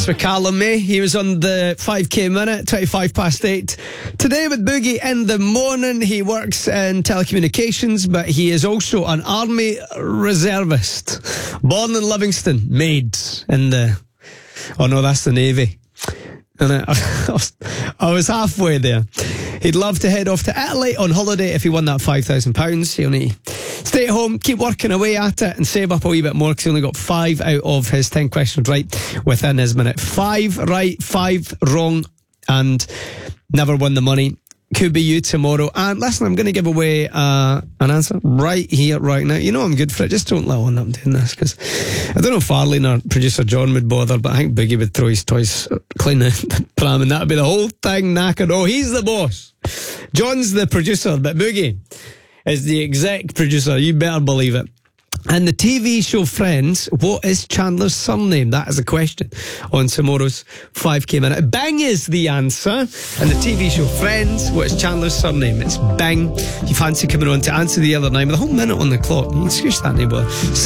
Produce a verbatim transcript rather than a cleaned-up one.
This with Callum May. He was on the five K minute, twenty-five past eight. Today with Boogie in the morning. He works in telecommunications, but he is also an army reservist. Born in Livingston, made in the... Oh no, that's the Navy. And I, I, was, I was halfway there. He'd love to head off to Italy on holiday if he won that five thousand pounds. He only stay at home, keep working away at it and save up a wee bit more because he only got five out of his ten questions right within his minute. Five right, five wrong, and never won the money. Could be you tomorrow. And listen, I'm going to give away uh, an answer right here, right now. You know I'm good for it. Just don't let on that I'm doing this, because I don't know if Arlene or producer John would bother, but I think Boogie would throw his toys, clean the pram, and that'd be the whole thing knackered. Oh, he's the boss. John's the producer, but Boogie is the exec producer. You better believe it. And the T V show Friends, what is Chandler's surname? That is a question on tomorrow's five K minute. Bing is the answer. And the T V show Friends, what is Chandler's surname? It's Bing. You fancy coming on to answer the other nine with a whole minute on the clock? You can excuse that, neighbour.